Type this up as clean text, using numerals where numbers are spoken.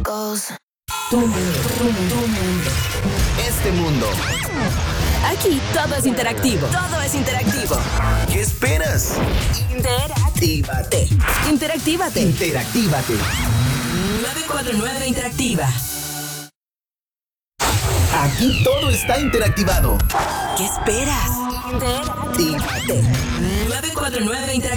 Tu mundo, tu mundo, tu mundo. Este mundo. Aquí todo es interactivo. Todo es interactivo. ¿Qué esperas? Interactívate. Interactívate. Interactívate. 949 Interactiva. Aquí todo está interactivado. ¿Qué esperas? Interactívate. 949 Interactiva.